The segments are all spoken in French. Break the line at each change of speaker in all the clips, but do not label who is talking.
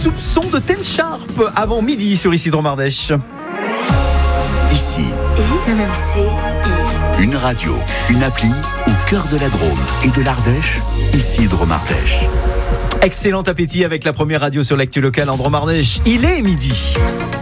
Soupçon de Ten Sharp avant midi sur Ici Drôme Ardèche.
Ici, une radio, une appli au cœur de la Drôme et de l'Ardèche. Ici Drôme Ardèche.
Excellent appétit avec la première radio sur l'actu locale en Drôme Ardèche. Il est midi.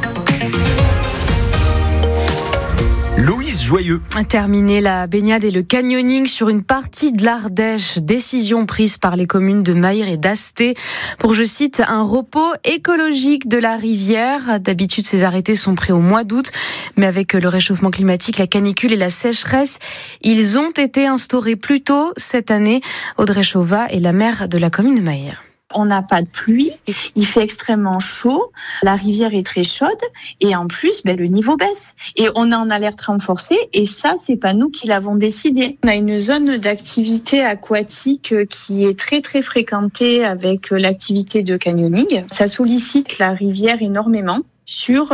Louise Joyeux.
Terminer la baignade et le canyoning sur une partie de l'Ardèche. Décision prise par les communes de Maïr et d'Asté pour, je cite, un repos écologique de la rivière. D'habitude, ces arrêtés sont pris au mois d'août, mais avec le réchauffement climatique, la canicule et la sécheresse, ils ont été instaurés plus tôt cette année. Audrey Chauvat est la maire de la commune de Maïr.
On n'a pas de pluie, il fait extrêmement chaud, la rivière est très chaude et en plus, le niveau baisse. Et on est en alerte renforcée et ça, c'est pas nous qui l'avons décidé. On a une zone d'activité aquatique qui est très très fréquentée avec l'activité de canyoning. Ça sollicite la rivière énormément sur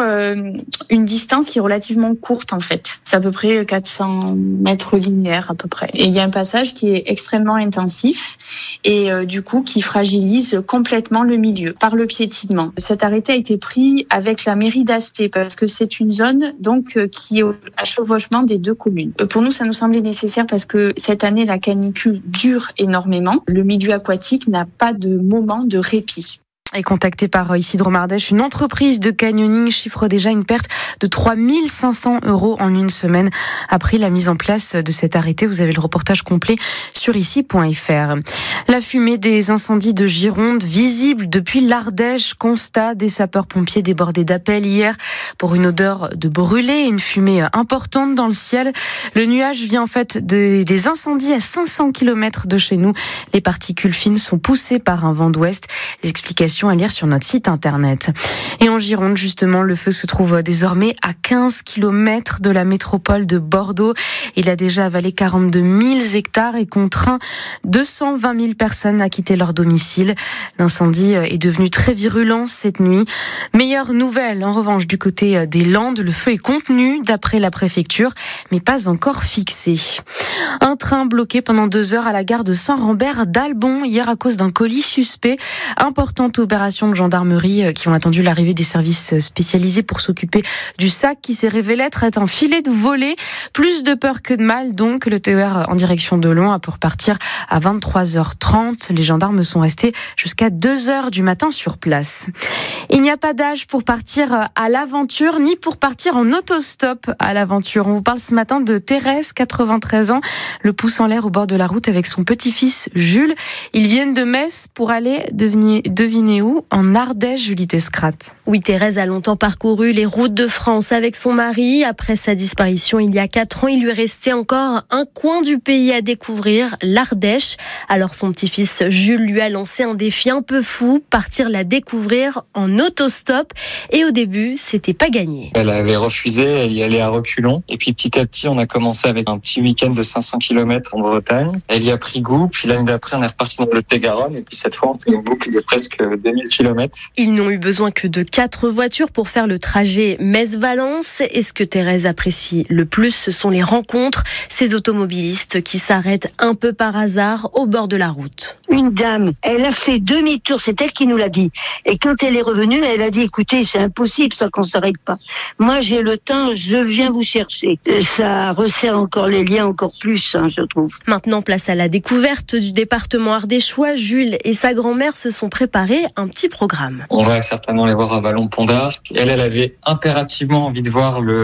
une distance qui est relativement courte en fait. C'est à peu près 400 mètres linéaires à peu près. Et il y a un passage qui est extrêmement intensif et du coup qui fragilise complètement le milieu par le piétinement. Cet arrêté a été pris avec la mairie d'Asté parce que c'est une zone donc qui est à chevauchement des deux communes. Pour nous, ça nous semblait nécessaire parce que cette année, la canicule dure énormément. Le milieu aquatique n'a pas de moment de répit.
Et contactée par Ici Drôme Ardèche, une entreprise de canyoning chiffre déjà une perte de 3 500 € en une semaine après la mise en place de cet arrêté. Vous avez le reportage complet sur ici.fr. La fumée des incendies de Gironde visible depuis l'Ardèche. Constat des sapeurs-pompiers débordés d'appels hier pour une odeur de brûlé, une fumée importante dans le ciel. Le nuage vient en fait des incendies à 500 km de chez nous. Les particules fines sont poussées par un vent d'ouest. Les explications à lire sur notre site internet. Et en Gironde, justement, le feu se trouve désormais à 15 km de la métropole de Bordeaux. Il a déjà avalé 42 000 hectares et contraint 220 000 personnes à quitter leur domicile. L'incendie est devenu très virulent cette nuit. Meilleure nouvelle, en revanche, du côté des Landes, le feu est contenu d'après la préfecture, mais pas encore fixé. Un train bloqué pendant 2 heures à la gare de Saint-Rambert d'Albon hier à cause d'un colis suspect. Importante opération de gendarmerie qui ont attendu l'arrivée des services spécialisés pour s'occuper du sac qui s'est révélé être un filet de volée. Plus de peur que de mal, donc le TER en direction de Lyon a pour partir à 23h30. Les gendarmes sont restés jusqu'à 2h du matin sur place. Il n'y a pas d'âge pour partir à l'aventure, ni pour partir en autostop à l'aventure. On vous parle ce matin de Thérèse, 93 ans, le pouce en l'air au bord de la route avec son petit-fils Jules. Ils viennent de Metz pour aller devinez où ? En Ardèche, Julie Tescrat.
Oui, Thérèse a longtemps parcouru les routes de France avec son mari. Après sa disparition il y a 4 ans, il lui restait encore un coin du pays à découvrir, l'Ardèche. Alors son petit-fils Jules lui a lancé un défi un peu fou, partir la découvrir en autostop. Et au début, c'était pas gagné.
Elle avait refusé, elle y allait à reculons. Et puis petit à petit, on a commencé avec un petit week-end de 500 km en Bretagne. Elle y a pris goût, puis l'année d'après, on est reparti dans le Lot-et-Garonne. Et puis cette fois, on fait une boucle de presque 2000 km.
Ils n'ont eu besoin que de 4 voitures pour faire le trajet Metz-Valence. Et ce que Thérèse apprécie le plus, ce sont les rencontres, ces automobilistes qui s'arrêtent un peu par hasard au bord de la route.
Une dame, elle a fait demi-tour, c'est elle qui nous l'a dit. Et quand elle est revenue, elle a dit, écoutez, c'est impossible ça qu'on s'arrête pas. Moi, j'ai le temps, je viens vous chercher. Ça resserre encore les liens encore plus, je trouve.
Maintenant, place à la découverte du département ardéchois. Jules et sa grand-mère se sont préparés un petit programme.
On va certainement les voir à Vallon-Pont d'Arc. Elle avait impérativement envie de voir le